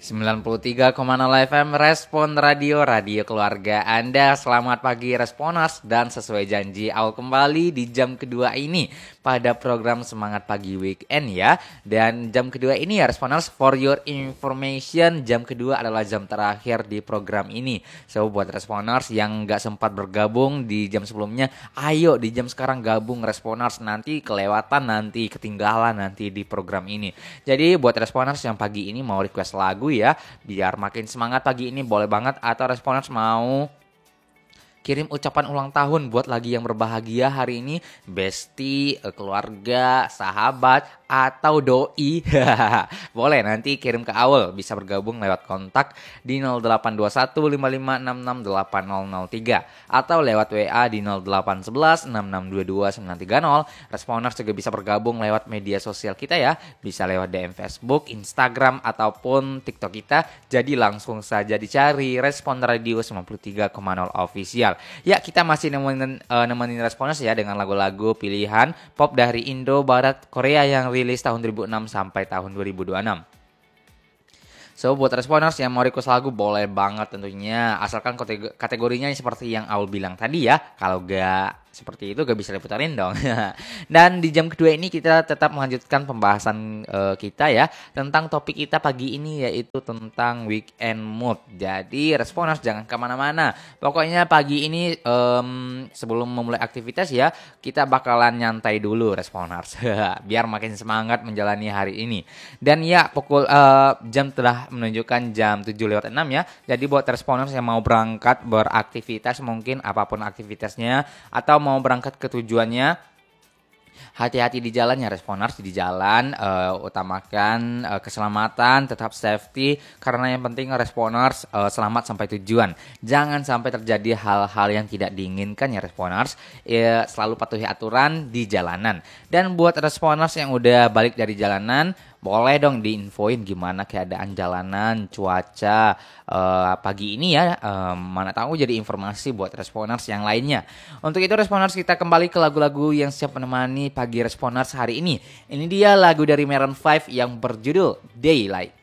93,0 FM Respon Radio, radio keluarga Anda. Selamat pagi Responers, dan sesuai janji awal kembali di jam kedua ini pada program Semangat Pagi Weekend ya. Dan jam kedua ini ya Responers, for your information, jam kedua adalah jam terakhir di program ini. So buat Responers yang gak sempat bergabung di jam sebelumnya, ayo di jam sekarang gabung Responers, nanti kelewatan, nanti ketinggalan nanti di program ini. Jadi buat Responers yang pagi ini mau request lagu ya, biar makin semangat pagi ini boleh banget, atau Responers mau kirim ucapan ulang tahun buat lagi yang berbahagia hari ini, bestie, keluarga, sahabat, atau doi. Boleh nanti kirim ke Awal, bisa bergabung lewat kontak di 082155668003 atau lewat WA di 0811662290. Responers juga bisa bergabung lewat media sosial kita ya, bisa lewat DM Facebook, Instagram, ataupun TikTok kita. Jadi langsung saja dicari Respon Radio 93,0 Official. Ya, kita masih nemenin Responers ya dengan lagu-lagu pilihan pop dari Indo, Barat, Korea yang rilis tahun 2006 sampai tahun 2026. So buat Responers yang mau request lagu boleh banget tentunya, asalkan kategorinya seperti yang Aul bilang tadi ya. Kalau gak seperti itu gak bisa diputarin dong. Dan di jam kedua ini kita tetap melanjutkan pembahasan kita ya tentang topik kita pagi ini, yaitu tentang weekend mood. Jadi Responers jangan kemana-mana. Pokoknya pagi ini sebelum memulai aktivitas ya, kita bakalan nyantai dulu Responers. Biar makin semangat menjalani hari ini. Dan ya jam telah menunjukkan jam 7:06 ya. Jadi buat Responers yang mau berangkat beraktivitas, mungkin apapun aktivitasnya, atau mau berangkat ke tujuannya, hati-hati di jalan ya Responers. Di jalan utamakan keselamatan, tetap safety, karena yang penting Responers selamat sampai tujuan. Jangan sampai terjadi hal-hal yang tidak diinginkan ya Responers. Selalu patuhi aturan di jalanan. Dan buat Responers yang udah balik dari jalanan, boleh dong diinfoin gimana keadaan jalanan, cuaca pagi ini ya. Mana tahu jadi informasi buat Responers yang lainnya. Untuk itu Responers, kita kembali ke lagu-lagu yang siap menemani pagi Responers hari ini. Ini dia lagu dari Maroon 5 yang berjudul Daylight.